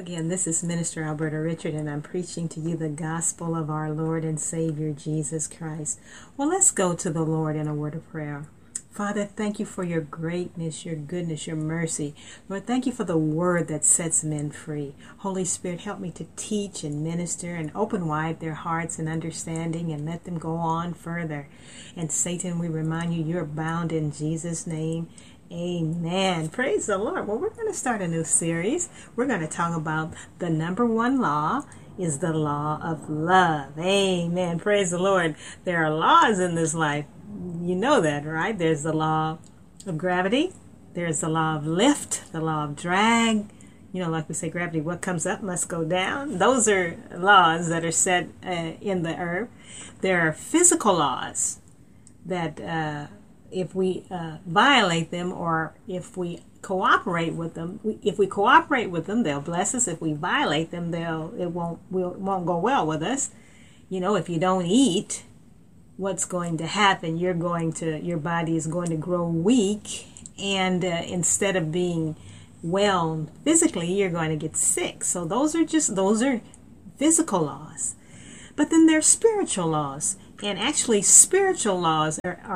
Again, this is Minister Alberta Richard, and I'm preaching to you the gospel of our Lord and Savior, Jesus Christ. Well, let's go to the Lord in a word of prayer. Father, thank you for your greatness, your goodness, your mercy. Lord, thank you for the word that sets men free. Holy Spirit, help me to teach and minister and open wide their hearts and understanding and let them go on further. And Satan, we remind you, you're bound in Jesus' name. Amen. Praise the Lord. Well, we're going to start a new series. We're going to talk about the number one law is the law of love. Amen. Praise the Lord. There are laws in this life. You know that, right? There's the law of gravity. There's the law of lift, the law of drag. You know, like we say, gravity, what comes up must go down. Those are laws that are set in the earth. There are physical laws that if we violate them, or if we cooperate with them, if we cooperate with them, they'll bless us. If we violate them, it won't go well with us. You know, if you don't eat, what's going to happen? Your body is going to grow weak, and instead of being well physically, you're going to get sick. So those are physical laws. But then there's spiritual laws. And actually, spiritual laws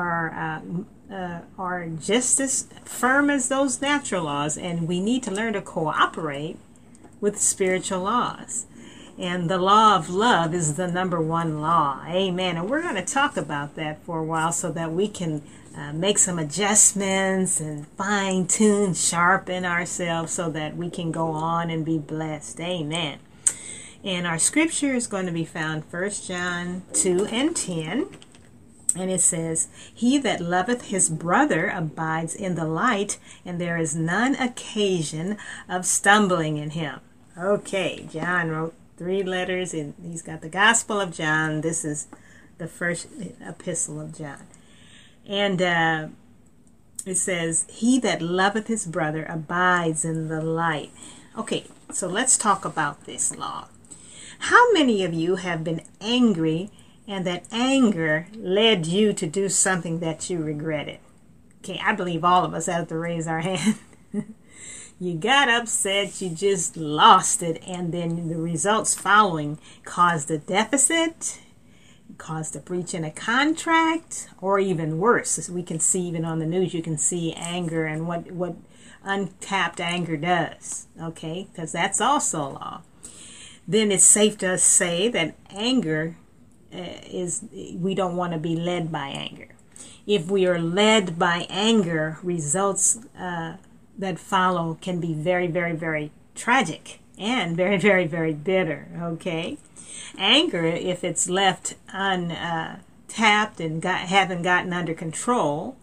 are just as firm as those natural laws, and we need to learn to cooperate with spiritual laws. And the law of love is the number one law. Amen. And we're going to talk about that for a while so that we can make some adjustments and fine-tune, sharpen ourselves so that we can go on and be blessed. Amen. And our scripture is going to be found 1 John 2 and 10. And it says, "He that loveth his brother abides in the light, and there is none occasion of stumbling in him." Okay, John wrote 3 letters, and he's got the Gospel of John. This is the first epistle of John. And it says, "He that loveth his brother abides in the light." Okay, so let's talk about this law. How many of you have been angry, and that anger led you to do something that you regretted? Okay, I believe all of us have to raise our hand. You got upset, you just lost it, and then the results following caused a deficit, caused a breach in a contract, or even worse. As we can see even on the news, you can see anger and what untapped anger does, okay? Because that's also law. Then it's safe to say that anger we don't want to be led by anger. If we are led by anger, results that follow can be very, very, very tragic and very, very, very bitter, okay? Anger, if it's left untapped and haven't gotten under control,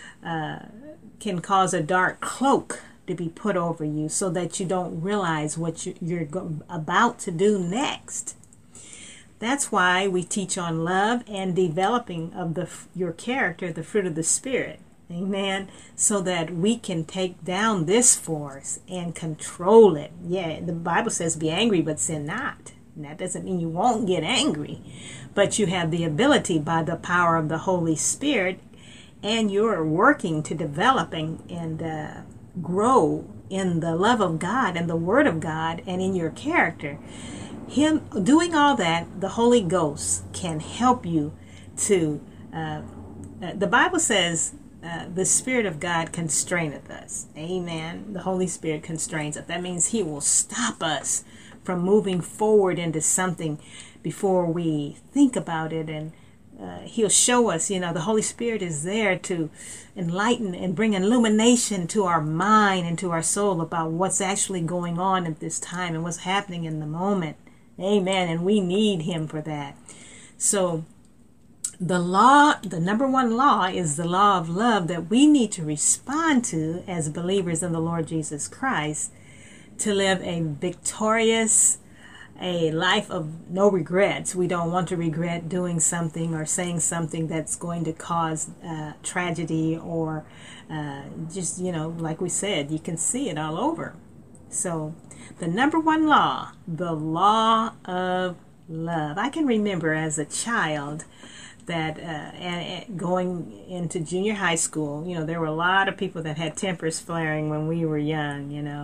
can cause a dark cloak to be put over you so that you don't realize what you're about to do next. That's why we teach on love and developing of your character, the fruit of the Spirit. Amen. So that we can take down this force and control it. Yeah, the Bible says be angry but sin not. And that doesn't mean you won't get angry, but you have the ability by the power of the Holy Spirit, and you're working to develop and grow in the love of God and the Word of God and in your character. Him doing all that, the Holy Ghost can help you to, the Bible says, the Spirit of God constraineth us. Amen. The Holy Spirit constrains us. That means He will stop us from moving forward into something before we think about it, and He'll show us, the Holy Spirit is there to enlighten and bring illumination to our mind and to our soul about what's actually going on at this time and what's happening in the moment. Amen. And we need Him for that. So the number one law is the law of love that we need to respond to as believers in the Lord Jesus Christ to live a victorious, a life of no regrets. We don't want to regret doing something or saying something that's going to cause tragedy or just, like we said, you can see it all over. So the number one law, the law of love. I can remember as a child that and going into junior high school, there were a lot of people that had tempers flaring when we were young,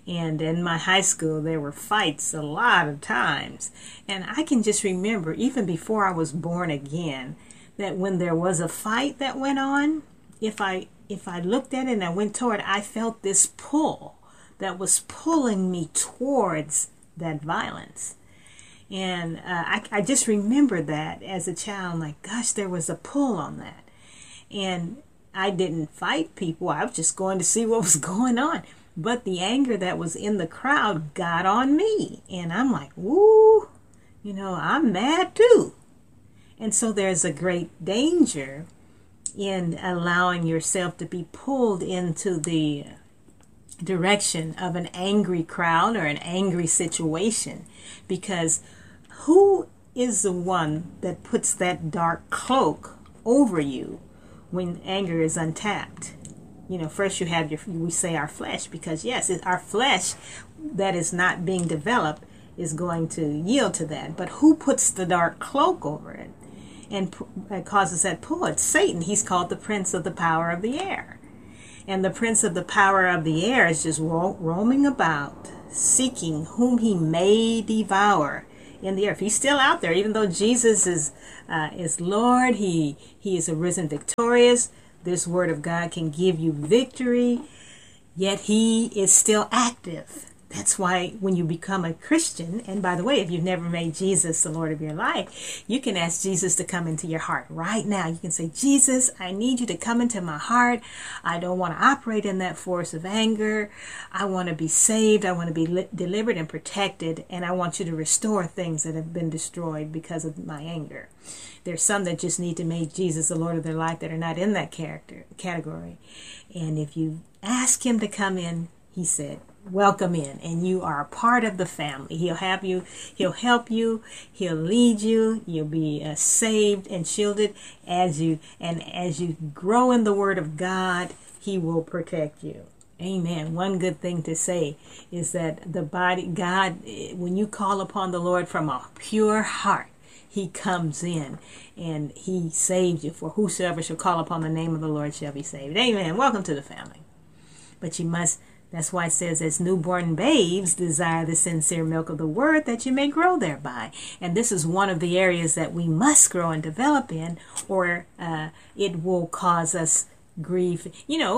And in my high school, there were fights a lot of times. And I can just remember, even before I was born again, that when there was a fight that went on, if I looked at it and I went toward it, I felt this pull that was pulling me towards that violence. And I just remember that as a child, like, gosh, there was a pull on that. And I didn't fight people. I was just going to see what was going on. But the anger that was in the crowd got on me. And I'm like, woo, I'm mad too. And so there's a great danger in allowing yourself to be pulled into the direction of an angry crowd or an angry situation. Because who is the one that puts that dark cloak over you when anger is untapped? First you have we say our flesh, because yes, our flesh that is not being developed is going to yield to that. But who puts the dark cloak over it and causes that pull? It's Satan. He's called the prince of the power of the air. And the prince of the power of the air is just roaming about, seeking whom he may devour in the earth. He's still out there, even though Jesus is Lord. He is arisen victorious. This word of God can give you victory, yet he is still active. That's why when you become a Christian, and by the way, if you've never made Jesus the Lord of your life, you can ask Jesus to come into your heart right now. You can say, Jesus, I need you to come into my heart. I don't want to operate in that force of anger. I want to be saved. I want to be delivered and protected. And I want you to restore things that have been destroyed because of my anger. There's some that just need to make Jesus the Lord of their life that are not in that category. And if you ask him to come in, he said, welcome in, and you are a part of the family. He'll have you, he'll help you, he'll lead you, you'll be saved and shielded as you grow in the word of God. He will protect you. Amen. One good thing to say is that God, when you call upon the Lord from a pure heart, he comes in and he saves you. For whosoever shall call upon the name of the Lord shall be saved. Amen. Welcome to the family. But you must, that's why it says, as newborn babes, desire the sincere milk of the word, that you may grow thereby. And this is one of the areas that we must grow and develop in, or it will cause us grief.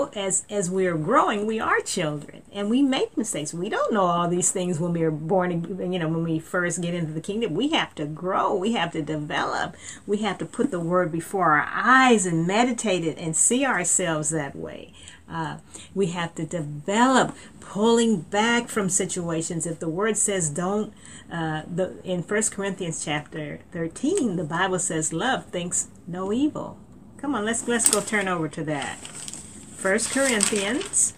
As we are growing, we are children and we make mistakes. We don't know all these things when we are born, when we first get into the kingdom. We have to grow, we have to develop, we have to put the word before our eyes and meditate it and see ourselves that way. We have to develop pulling back from situations. If the word says don't, in 1 Corinthians chapter 13, the Bible says love thinks no evil. Come on, let's go turn over to that. 1 Corinthians.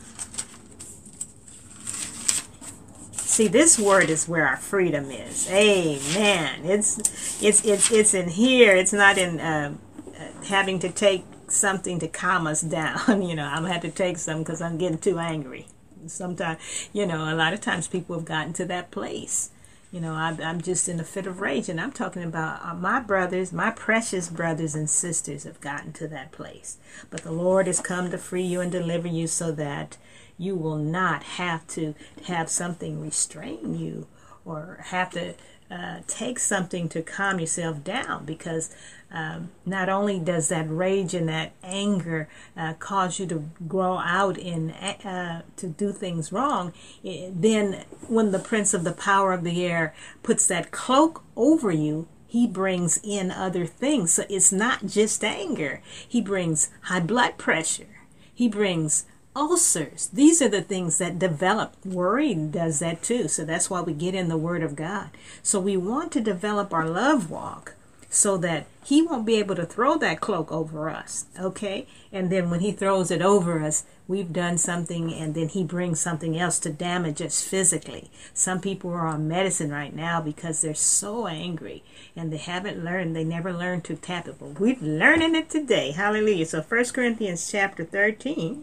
See, this word is where our freedom is. Amen. It's in here. It's not in having to take something to calm us down. I'm gonna have to take some because I'm getting too angry. Sometimes, a lot of times people have gotten to that place. I'm just in a fit of rage, and I'm talking about my brothers, my precious brothers and sisters have gotten to that place. But the Lord has come to free you and deliver you so that you will not have to have something restrain you or have to take something to calm yourself down, because not only does that rage and that anger cause you to grow out in to do things wrong, then when the prince of the power of the air puts that cloak over you, he brings in other things. So it's not just anger. He brings high blood pressure. He brings ulcers. These are the things that develop. Worry does that too. So that's why we get in the Word of God. So we want to develop our love walk so that he won't be able to throw that cloak over us. Okay? And then when he throws it over us, we've done something, and then he brings something else to damage us physically. Some people are on medicine right now because they're so angry and they never learned to tap it. But we're learning it today. Hallelujah. So 1 Corinthians chapter 13.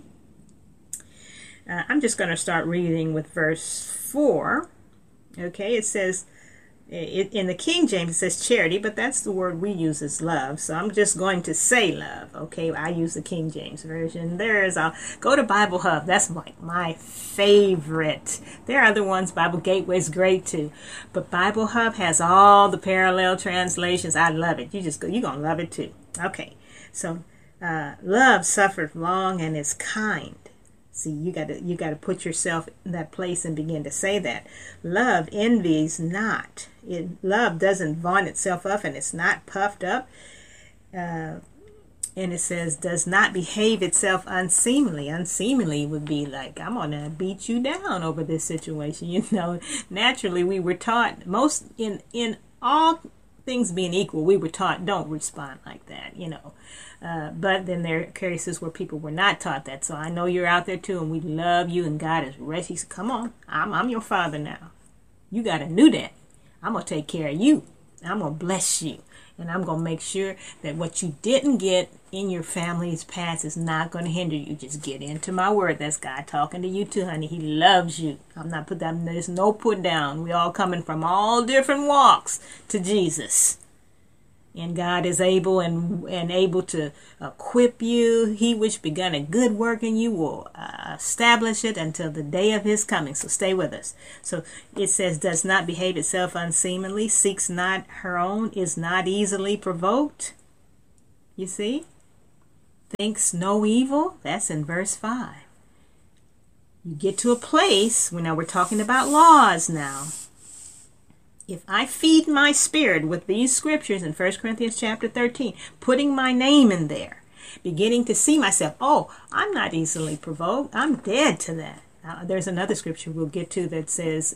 I'm just going to start reading with verse 4. Okay, it says, In the King James it says charity, but that's the word we use as love. So I'm just going to say love. Okay, I use the King James version. I'll go to Bible Hub. That's my favorite. There are other ones. Bible Gateway is great too, but Bible Hub has all the parallel translations. I love it. You're gonna love it too. Okay, so love suffered long and is kind. See, you got to put yourself in that place and begin to say that. Love envies not. Love doesn't vaunt itself up, and it's not puffed up. And it says, does not behave itself unseemly. Unseemly would be like, I'm going to beat you down over this situation. You know, naturally we were taught, most in all things being equal, we were taught don't respond like that, you know. But then there are cases where people were not taught that. So I know you're out there too, and we love you, and God is ready. He said, come on, I'm your father now. You got a new daddy. I'm going to take care of you. I'm going to bless you. And I'm going to make sure that what you didn't get in your family's past is not going to hinder you. Just get into my word. That's God talking to you too, honey. He loves you. I'm not put down. There's no put down. We all coming from all different walks to Jesus. And God is able and able to equip you. He which begun a good work in you will establish it until the day of his coming. So stay with us. So it says, does not behave itself unseemly, seeks not her own, is not easily provoked. You see? Thinks no evil. That's in verse 5. You get to a place, now we're talking about laws now. If I feed my spirit with these scriptures in 1 Corinthians chapter 13, putting my name in there, beginning to see myself, oh, I'm not easily provoked. I'm dead to that. There's another scripture we'll get to that says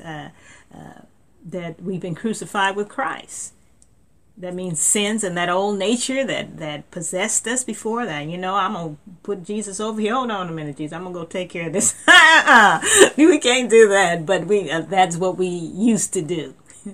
that we've been crucified with Christ. That means sins and that old nature that possessed us before that. You know, I'm going to put Jesus over here. Hold on a minute, Jesus. I'm going to go take care of this. We can't do that, but that's what we used to do.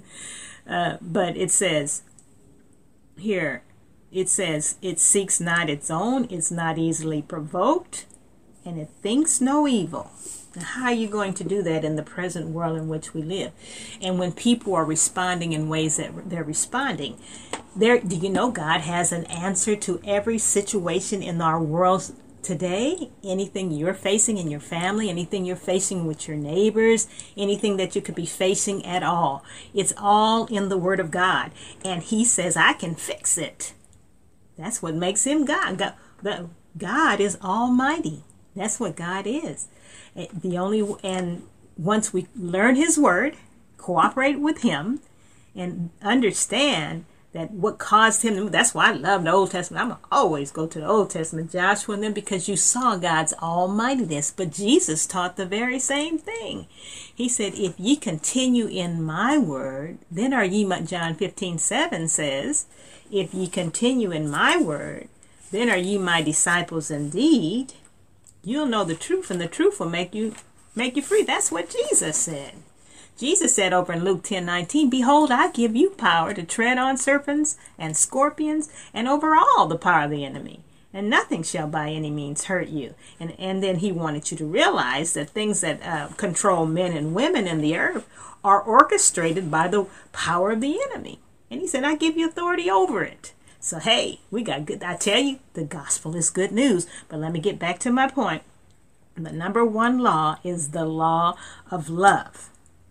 But it says here, it seeks not its own, it's not easily provoked, and it thinks no evil. Now, how are you going to do that in the present world in which we live? And when people are responding in ways that they're responding, do you know God has an answer to every situation in our world today? Anything you're facing in your family, anything you're facing with your neighbors, anything that you could be facing at all. It's all in the Word of God. And He says, I can fix it. That's what makes Him God. God is almighty. That's what God is. And once we learn His Word, cooperate with Him, and understand that what caused him, that's why I love the Old Testament. I'm going to always go to the Old Testament, Joshua and them, because you saw God's almightiness. But Jesus taught the very same thing. He said, if ye continue in my word, then are ye, John 15:7 says, if ye continue in my word, then are ye my disciples indeed. You'll know the truth, and the truth will make you free. That's what Jesus said. Jesus said over in Luke 10:19, behold, I give you power to tread on serpents and scorpions and over all the power of the enemy, and nothing shall by any means hurt you. And then he wanted you to realize that things that control men and women in the earth are orchestrated by the power of the enemy. And he said, I give you authority over it. So, hey, we got good. I tell you, the gospel is good news. But let me get back to my point. The number one law is the law of love.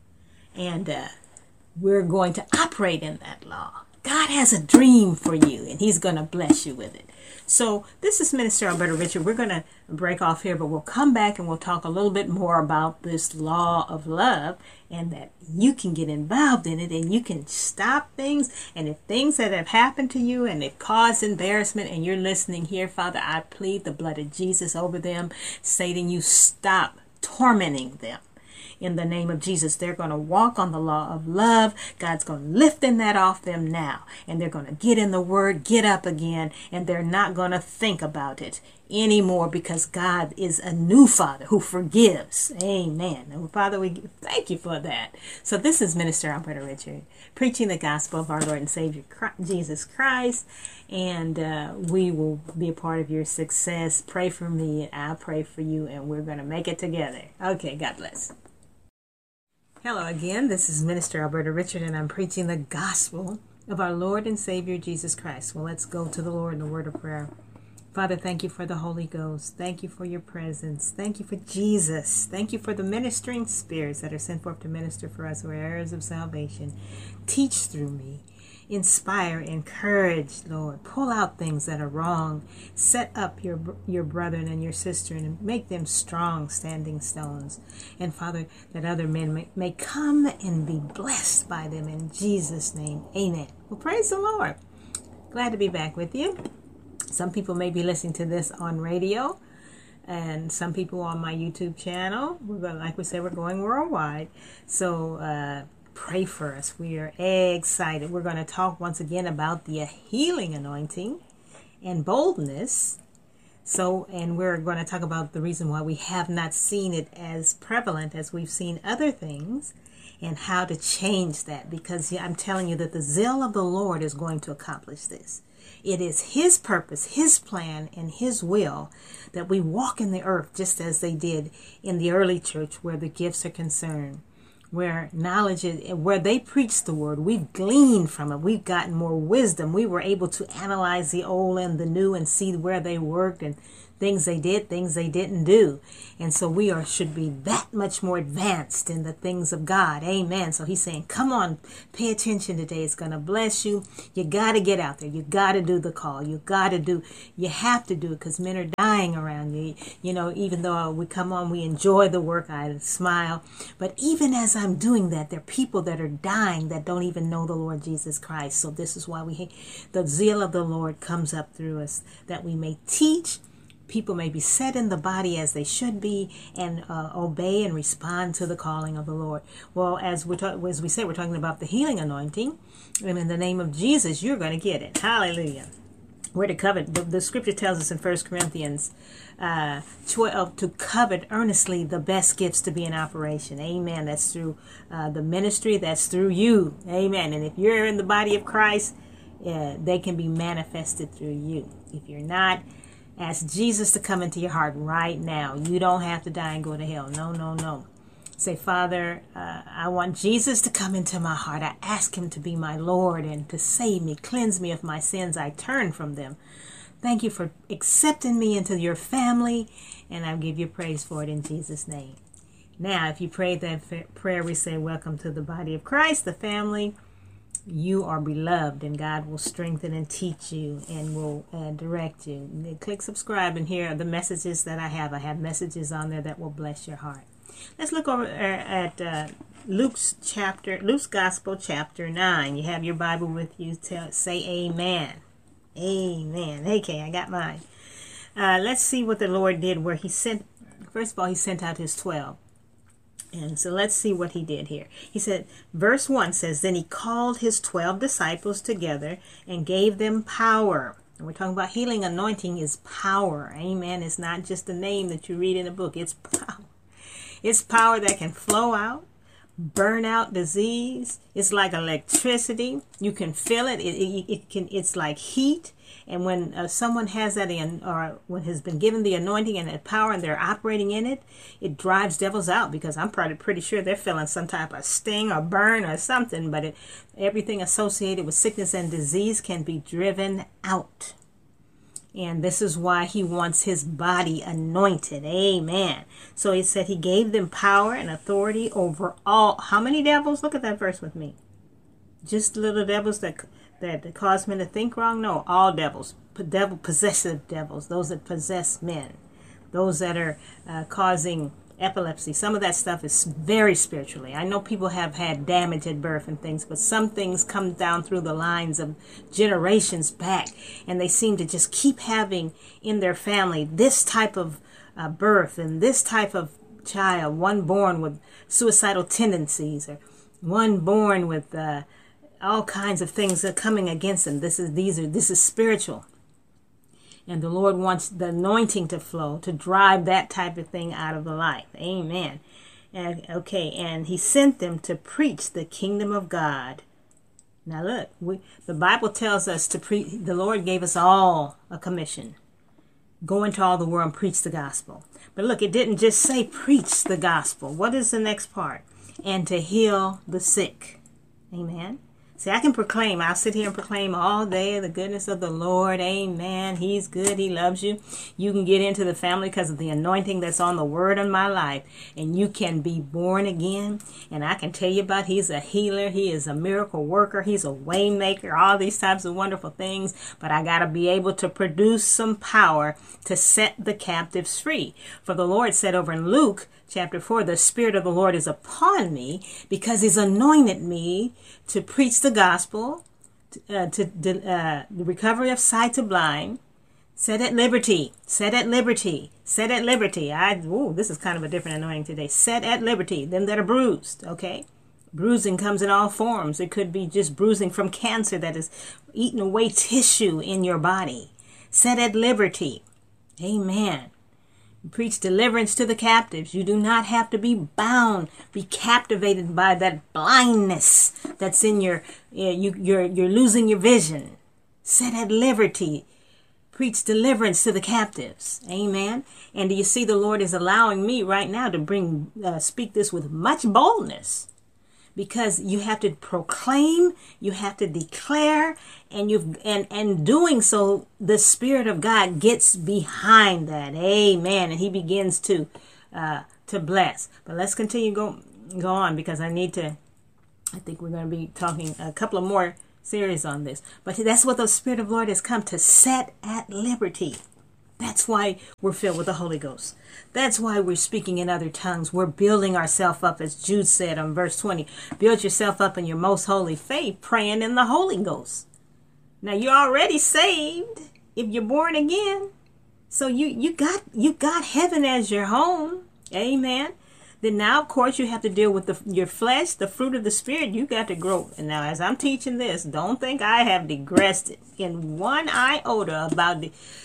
And we're going to operate in that law. God has a dream for you, and He's going to bless you with it. So this is Minister Alberta Richard. We're going to break off here, but we'll come back and we'll talk a little bit more about this law of love, and that you can get involved in it and you can stop things. And if things that have happened to you and it caused embarrassment and you're listening here, Father, I plead the blood of Jesus over them. Satan, you stop tormenting them. In the name of Jesus, they're going to walk on the law of love. God's going to lift that off them now. And they're going to get in the Word, get up again, and they're not going to think about it anymore, because God is a new Father who forgives. Amen. And Father, we thank you for that. So this is Minister Alberta Richard, preaching the gospel of our Lord and Savior Jesus Christ. And we will be a part of your success. Pray for me. I'll pray for you. And we're going to make it together. Okay, God bless. Hello again. This is Minister Alberta Richard, and I'm preaching the gospel of our Lord and Savior Jesus Christ. Well, let's go to the Lord in a word of prayer. Father, thank you for the Holy Ghost. Thank you for your presence. Thank you for Jesus. Thank you for the ministering spirits that are sent forth to minister for us who are heirs of salvation. Teach through me. Inspire, encourage, Lord. Pull out things that are wrong. Set up your brethren and your sister and make them strong standing stones. And Father, that other men may come and be blessed by them in Jesus' name. Amen. Well, praise the Lord. Glad to be back with you. Some people may be listening to this on radio, and some people on my YouTube channel. Like we said, we're going worldwide. So pray for us. We are excited. We're going to talk once again about the healing anointing and boldness. And we're going to talk about the reason why we have not seen it as prevalent as we've seen other things, and how to change that. Because I'm telling you that the zeal of the Lord is going to accomplish this. It is His purpose, His plan, and His will that we walk in the earth just as they did in the early church where the gifts are concerned, where knowledge is, where they preached the word. We've gleaned from it. We've gotten more wisdom. We were able to analyze the old and the new and see where they worked and things they did, things they didn't do. And so should be that much more advanced in the things of God. Amen. So He's saying, come on, pay attention today. It's going to bless you. You got to get out there. You got to do the call. You have to do it, because men are dying around you. You know, even though we come on, we enjoy the work. I smile. But even as I'm doing that, there are people that are dying that don't even know the Lord Jesus Christ. So this is why the zeal of the Lord comes up through us, that we may teach. People may be set in the body as they should be, and obey and respond to the calling of the Lord. Well, as we said, we're talking about the healing anointing, and in the name of Jesus, you're going to get it. Hallelujah. We're to covet. The scripture tells us in 1 Corinthians 12 to covet earnestly the best gifts to be in operation. Amen. That's through the ministry. That's through you. Amen. And if you're in the body of Christ, they can be manifested through you. If you're not, ask Jesus to come into your heart right now. You don't have to die and go to hell. No, no, no. Say, Father, I want Jesus to come into my heart. I ask Him to be my Lord and to save me, cleanse me of my sins. I turn from them. Thank you for accepting me into your family, and I give you praise for it in Jesus' name. Now, if you prayed that prayer, we say, welcome to the body of Christ, the family. You are beloved, and God will strengthen and teach you and will direct you. Click subscribe, and here are the messages that I have. I have messages on there that will bless your heart. Let's look over at Luke's Gospel, chapter 9. You have your Bible with you. Say amen. Amen. Okay, I got mine. Let's see what the Lord did where first of all, He sent out His 12. And so let's see what He did here. He said, verse 1 says, then He called His 12 disciples together and gave them power. And we're talking about healing anointing is power. Amen. It's not just a name that you read in a book. It's power. It's power that can flow out, burn out disease. It's like electricity. You can feel it. It's like heat. And when someone has that or when has been given the anointing and the power and they're operating in it, it drives devils out, because I'm pretty sure they're feeling some type of sting or burn or something. But everything associated with sickness and disease can be driven out. And this is why He wants His body anointed. Amen. So He said He gave them power and authority over all. How many devils? Look at that verse with me. Just little devils that cause men to think wrong? No, all devils. Possessive devils. Those that possess men. Those that are causing epilepsy. Some of that stuff is very spiritually. I know people have had damage at birth and things, but some things come down through the lines of generations back, and they seem to just keep having in their family this type of birth and this type of child, one born with suicidal tendencies, or one born with all kinds of things that are coming against them. This is spiritual. And the Lord wants the anointing to flow to drive that type of thing out of the life. Amen. And He sent them to preach the kingdom of God. Now look, the Bible tells us to preach. The Lord gave us all a commission. Go into all the world and preach the gospel. But look, it didn't just say preach the gospel. What is the next part? and to heal the sick. Amen. See, I can proclaim. I'll sit here and proclaim all day the goodness of the Lord. Amen. He's good. He loves you. You can get into the family because of the anointing that's on the word in my life. And you can be born again. And I can tell you about He's a healer. He is a miracle worker. He's a way maker. All these types of wonderful things. But I got to be able to produce some power to set the captives free. For the Lord said over in Luke chapter 4, the Spirit of the Lord is upon me because He's anointed me to preach the gospel, the recovery of sight to blind, set at liberty, set at liberty, set at liberty. This is kind of a different anointing today. Set at liberty, them that are bruised, okay? Bruising comes in all forms. It could be just bruising from cancer that is eating away tissue in your body. Set at liberty. Amen. Preach deliverance to the captives. You do not have to be bound, be captivated by that blindness that's in you're losing your vision. Set at liberty. Preach deliverance to the captives. Amen. And do you see the Lord is allowing me right now to speak this with much boldness? Because you have to proclaim, you have to declare, and doing so, the Spirit of God gets behind that. Amen. And He begins to bless. But let's continue go on, because I think we're going to be talking a couple of more series on this. But that's what the Spirit of the Lord has come to set at liberty. That's why we're filled with the Holy Ghost. That's why we're speaking in other tongues. We're building ourselves up, as Jude said on verse 20. Build yourself up in your most holy faith, praying in the Holy Ghost. Now, you're already saved if you're born again. So you got heaven as your home. Amen. Then now, of course, you have to deal with your flesh, the fruit of the Spirit. You got to grow. And now, as I'm teaching this, don't think I have digressed in one iota about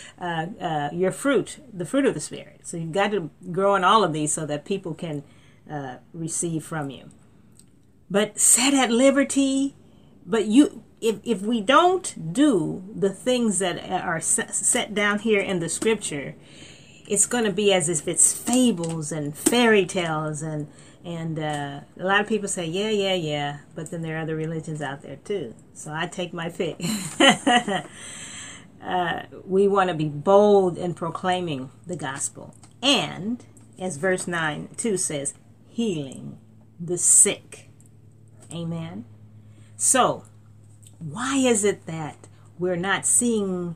your fruit, the fruit of the Spirit. So you've got to grow in all of these so that people can receive from you. But set at liberty. But if we don't do the things that are set down here in the Scripture, it's going to be as if it's fables and fairy tales, and a lot of people say, yeah, but then there are other religions out there too. So I take my pick. We want to be bold in proclaiming the gospel. And, as verse 9:2 says, healing the sick. Amen. So, why is it that we're not seeing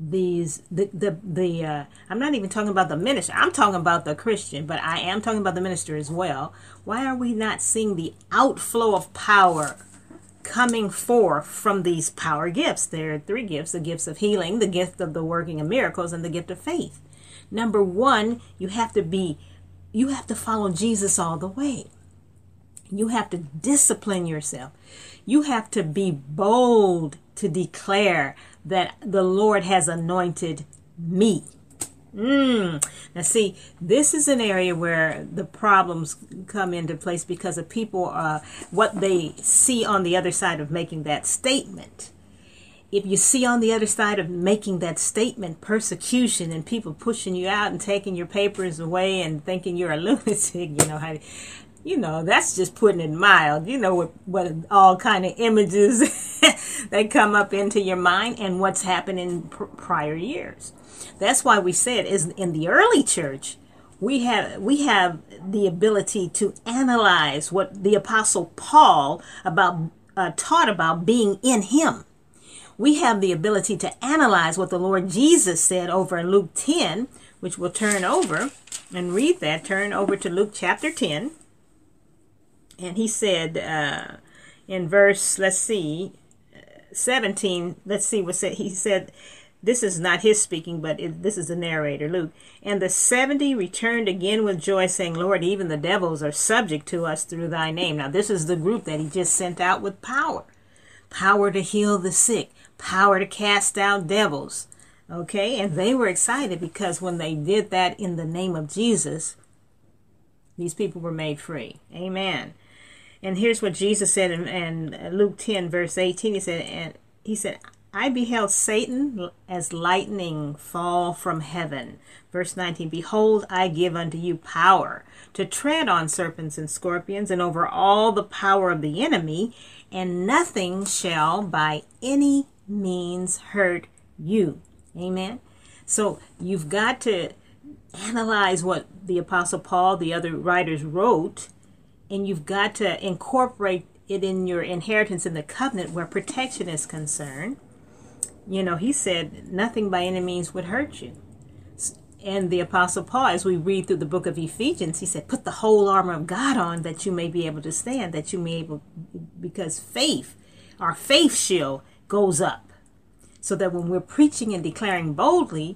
I'm not even talking about the minister. I'm talking about the Christian, but I am talking about the minister as well. Why are we not seeing the outflow of power coming forth from these power gifts? There are three gifts: the gifts of healing, the gift of the working of miracles, and the gift of faith. Number one, you have to follow Jesus all the way. You have to discipline yourself. You have to be bold to declare that the Lord has anointed me. Now see, this is an area where the problems come into place because of people, what they see on the other side of making that statement. If you see on the other side of making that statement persecution and people pushing you out and taking your papers away and thinking you're a lunatic, that's just putting it mild. You know what all kind of images that come up into your mind and what's happened in prior years. That's why we said is in the early church, we have the ability to analyze what the Apostle Paul taught about being in Him. We have the ability to analyze what the Lord Jesus said over in Luke 10, which we'll turn over and read that. Turn over to Luke chapter 10. And He said in verse, 17, He said, this is not His speaking, but this is the narrator, Luke. And the 70 returned again with joy, saying, Lord, even the devils are subject to us through Thy name. Now, this is the group that He just sent out with power. Power to heal the sick. Power to cast out devils. Okay? And they were excited because when they did that in the name of Jesus, these people were made free. Amen. And here's what Jesus said in Luke 10, verse 18. He said, I beheld Satan as lightning fall from heaven. Verse 19, behold, I give unto you power to tread on serpents and scorpions and over all the power of the enemy, and nothing shall by any means hurt you. Amen. So you've got to analyze what the Apostle Paul, the other writers wrote, and you've got to incorporate it in your inheritance in the covenant where protection is concerned. You know, he said nothing by any means would hurt you. And the Apostle Paul, as we read through the book of Ephesians, he said, put the whole armor of God on that you may be able to stand, that you may able, because faith, our faith shield goes up. So that when we're preaching and declaring boldly,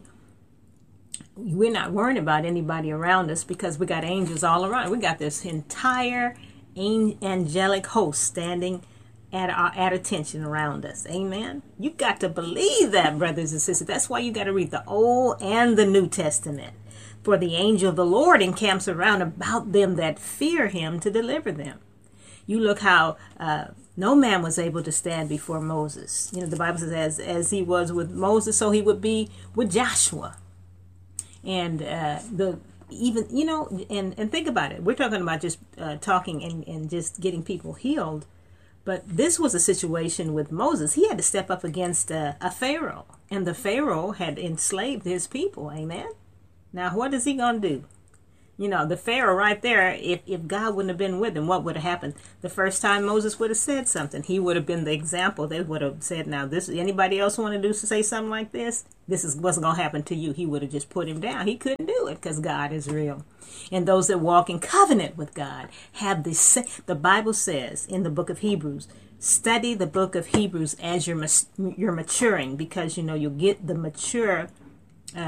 we're not worrying about anybody around us because we got angels all around. We got this entire angelic host standing at attention around us. Amen. You got to believe that, brothers and sisters. That's why you got to read the Old and the New Testament. For the angel of the Lord encamps around about them that fear him to deliver them. You look how no man was able to stand before Moses. You know, the Bible says as he was with Moses, so he would be with Joshua. And even, you know, and think about it. We're talking about just talking and just getting people healed. But this was a situation with Moses. He had to step up against a Pharaoh. And the Pharaoh had enslaved his people. Amen. Now, what is he going to do? You know, the Pharaoh right there, if God wouldn't have been with him, what would have happened? The first time Moses would have said something, he would have been the example. They would have said, now, this anybody else want to say something like this? This is what's going to happen to you. He would have just put him down. He couldn't do it because God is real. And those that walk in covenant with God have this. The Bible says in the book of Hebrews, study the book of Hebrews as you're maturing, because, you know, you'll get the mature